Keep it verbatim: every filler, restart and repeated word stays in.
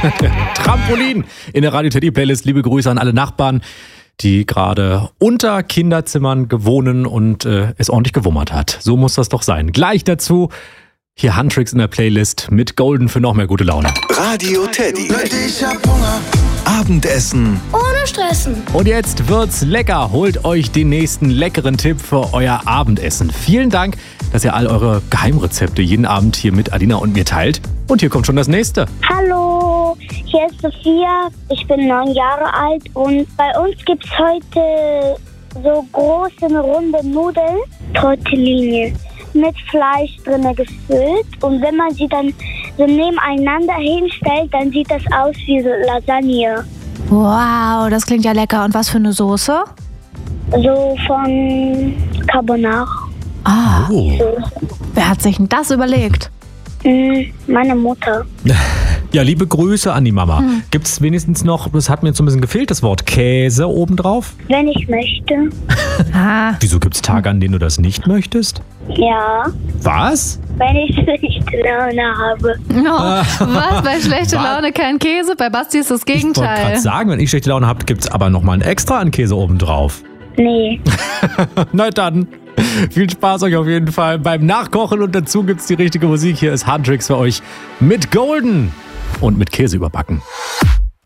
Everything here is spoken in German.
Trampolin in der Radio Teddy Playlist. Liebe Grüße an alle Nachbarn, die gerade unter Kinderzimmern gewohnen und äh, es ordentlich gewummert hat. So muss das doch sein. Gleich dazu hier Huntrix in der Playlist mit Golden für noch mehr gute Laune. Radio Teddy. Ich hab Hunger. Abendessen. Ohne Stressen. Und jetzt wird's lecker. Holt euch den nächsten leckeren Tipp für euer Abendessen. Vielen Dank, dass ihr all eure Geheimrezepte jeden Abend hier mit Alina und mir teilt. Und hier kommt schon das nächste. Hallo, hier ist Sophia. Ich bin neun Jahre alt und bei uns gibt's heute so große, runde Nudeln, Tortellini, mit Fleisch drin gefüllt. Und wenn man sie dann so nebeneinander hinstellt, dann sieht das aus wie so Lasagne. Wow, das klingt ja lecker. Und was für eine Soße? So von Carbonara. Ah, Oh. wer hat sich denn das überlegt? Meine Mutter. Ja, liebe Grüße an die Mama. Hm. Gibt's wenigstens noch, das hat mir jetzt so ein bisschen gefehlt, das Wort Käse obendrauf? Wenn ich möchte. Ah, Wieso gibt's Tage, an denen du das nicht möchtest? Ja, Was? wenn ich schlechte Laune habe. oh, was? Bei schlechter Was? Laune kein Käse? Bei Basti ist das Ich wollte Gegenteil. gerade sagen, wenn ich schlechte Laune habe, gibt's aber nochmal ein extra an Käse obendrauf. Nee. Na dann, viel Spaß euch auf jeden Fall beim Nachkochen und dazu gibt's die richtige Musik. Hier ist Huntrix für euch mit Golden und mit Käse überbacken.